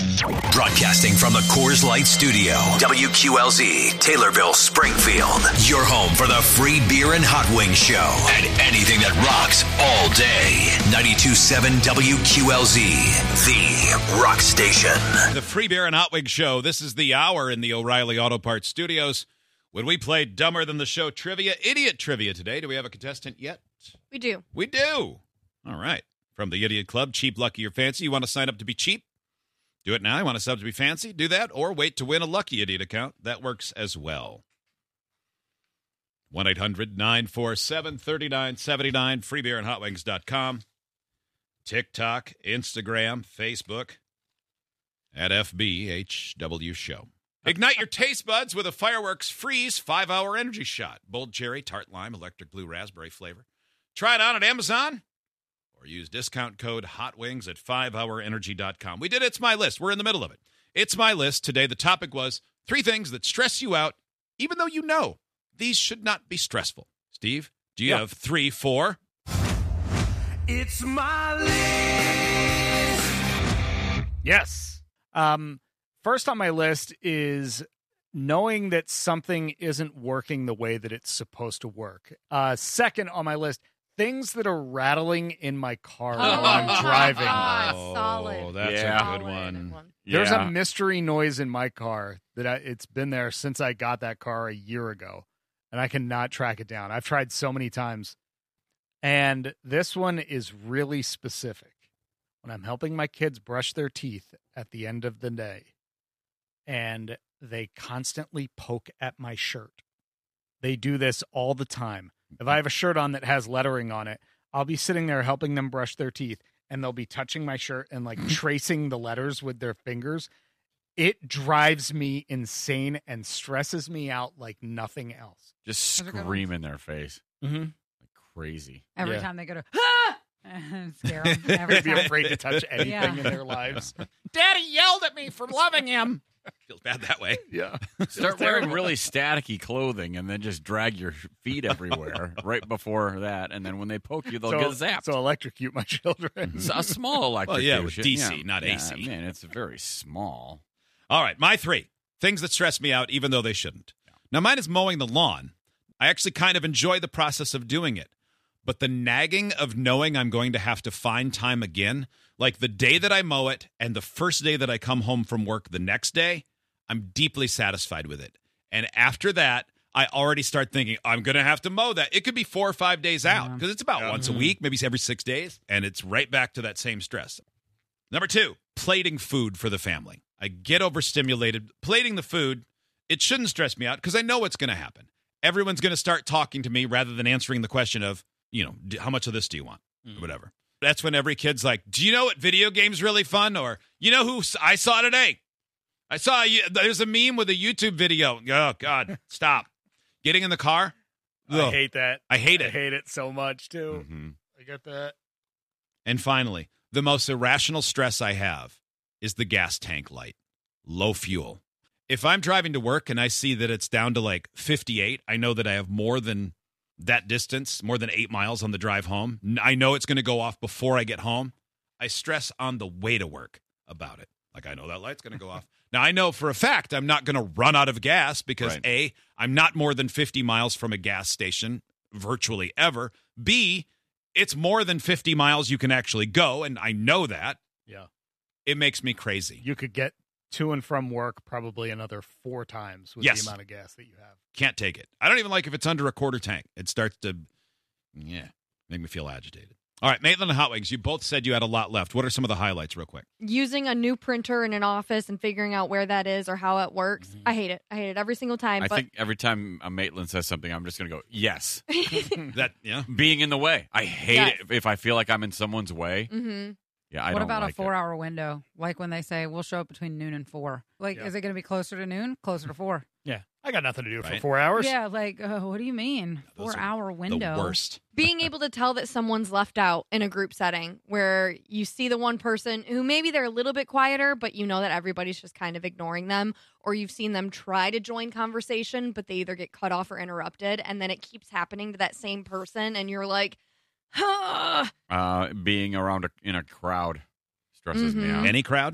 Broadcasting from the Coors Light Studio, WQLZ, Taylorville, Springfield. Your home for the free beer and hot wings show and anything that rocks all day. 92.7 WQLZ, the rock station. The free beer and hot wings show. This is the hour in the O'Reilly Auto Parts studios when we play Dumber Than the Show trivia, idiot trivia today. Do we have a contestant yet? We do. We do. All right. From the Idiot Club, Cheap, Lucky, or Fancy. You want to sign up to be cheap? Do it now. You want to sub to be fancy? Do that. Or wait to win a Lucky Idiot account. That works as well. 1-800-947-3979. Freebeerandhotwings.com. TikTok, Instagram, Facebook. At FBHW Show. Ignite your taste buds with a Fireworks Freeze 5-hour energy shot. Bold cherry, tart lime, electric blue raspberry flavor. Try it on at Amazon. Or use discount code HOTWINGS at 5hourenergy.com. We did It's My List. We're in the middle of it. It's My List. Today, the topic was 3 things that stress you out, even though you know these should not be stressful. Steve, do you have 3, 4? It's my list. Yes. First on my list is knowing that something isn't working the way that it's supposed to work. Second on my list, things that are rattling in my car while I'm driving. Solid. That's a good one. There's a mystery noise in my car that it's been there since I got that car a year ago, and I cannot track it down. I've tried so many times. And this one is really specific. When I'm helping my kids brush their teeth at the end of the day, and they constantly poke at my shirt. They do this all the time. If I have a shirt on that has lettering on it, I'll be sitting there helping them brush their teeth, and they'll be touching my shirt and like tracing the letters with their fingers. It drives me insane and stresses me out like nothing else. Just scream in their face. Mm-hmm. Like crazy. Every time they go to, and scare them. Every They'd be time. afraid to touch anything in their lives. Daddy yelled at me for loving him. Feels bad that way. Yeah. Start wearing really staticky clothing and then just drag your feet everywhere right before that. And then when they poke you, they'll get zapped. So electrocute my children. It's a small electric. Well, yeah, with DC, not yeah, AC. Man, it's very small. All right, my 3. Things that stress me out, even though they shouldn't. Now, mine is mowing the lawn. I actually kind of enjoy the process of doing it. But the nagging of knowing I'm going to have to find time again, like the day that I mow it and the first day that I come home from work the next day, I'm deeply satisfied with it. And after that, I already start thinking, I'm going to have to mow that. It could be 4 or 5 days out because it's about once a week, maybe every 6 days, and it's right back to that same stress. Number 2, plating food for the family. I get overstimulated. Plating the food, it shouldn't stress me out because I know what's going to happen. Everyone's going to start talking to me rather than answering the question of, how much of this do you want? Or whatever. That's when every kid's like, do you know what video game's really fun? Or, you know who I saw today? There's a meme with a YouTube video. Oh, God, stop. Getting in the car. I hate that. I hate it. I hate it so much, too. Mm-hmm. I get that. And finally, the most irrational stress I have is the gas tank light. Low fuel. If I'm driving to work and I see that it's down to like 58, I know that I have more than that distance, more than 8 miles on the drive home. I know it's going to go off before I get home. I stress on the way to work about it. Like, I know that light's going to go off. Now, I know for a fact I'm not going to run out of gas because, right. A, I'm not more than 50 miles from a gas station virtually ever. B, it's more than 50 miles you can actually go, and I know that. Yeah. It makes me crazy. You could get to and from work probably another 4 times with the amount of gas that you have. Can't take it. I don't even like if it's under a quarter tank. It starts to, make me feel agitated. All right, Maitland and Hot Wings, you both said you had a lot left. What are some of the highlights real quick? Using a new printer in an office and figuring out where that is or how it works. Mm-hmm. I hate it. I hate it every single time. I think every time Maitland says something, I'm just going to go, yes. Yeah. Being in the way. I hate it if I feel like I'm in someone's way. Mm-hmm. Yeah, What about a 4-hour window? Like when they say, we'll show up between noon and 4. Like, is it going to be closer to noon? Closer to 4? Yeah. I got nothing to do for 4 hours. Yeah, like, what do you mean? 4-hour window? The worst. Being able to tell that someone's left out in a group setting where you see the one person who maybe they're a little bit quieter, but you know that everybody's just kind of ignoring them, or you've seen them try to join conversation, but they either get cut off or interrupted, and then it keeps happening to that same person, and you're like, being around in a crowd stresses me out. Any crowd?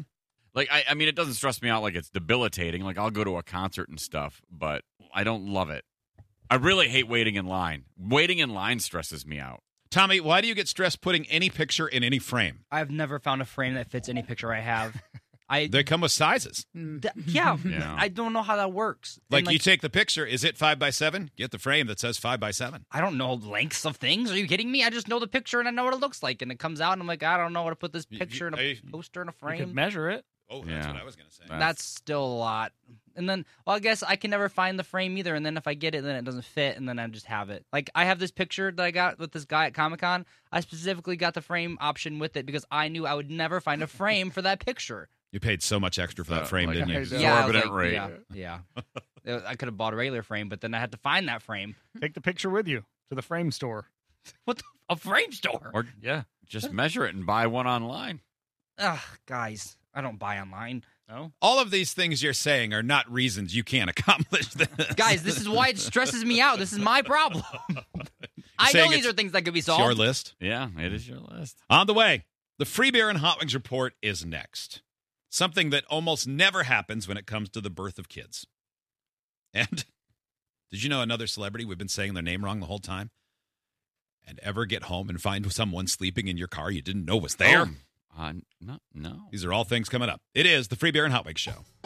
Like, I mean, it doesn't stress me out like it's debilitating. Like, I'll go to a concert and stuff, but I don't love it. I really hate waiting in line. Waiting in line stresses me out. Tommy, why do you get stressed putting any picture in any frame? I've never found a frame that fits any picture I have. They come with sizes. Yeah, I don't know how that works. Like, And, you take the picture, is it 5x7? Get the frame that says 5x7. I don't know lengths of things. Are you kidding me? I just know the picture and I know what it looks like, and it comes out and I'm like, I don't know how to put this picture in a poster in a You frame. could measure it. Oh, that's Yeah. what I was going to say. That's still a lot. And then, well, I guess I can never find the frame either. And then if I get it, then it doesn't fit, and then I just have it. Like, I have this picture that I got with this guy at Comic-Con. I specifically got the frame option with it because I knew I would never find a frame for that picture. You paid so much extra for that frame, didn't you? Yeah, I was Exorbitant like, rate. yeah. I could have bought a regular frame, but then I had to find that frame. Take the picture with you to the frame store. A frame store? Or, just measure it and buy one online. Ugh, guys, I don't buy online. No? All of these things you're saying are not reasons you can't accomplish this. Guys, this is why it stresses me out. This is my problem. I know saying these it's- are things that could be It's solved. your list. Yeah, it is your list. On the way, the Free Beer and Hot Wings report is next. Something that almost never happens when it comes to the birth of kids. And did you know another celebrity, we've been saying their name wrong the whole time, and ever get home and find someone sleeping in your car you didn't know was there? No. These are all things coming up. It is the Free Beer and Hot Wings Show.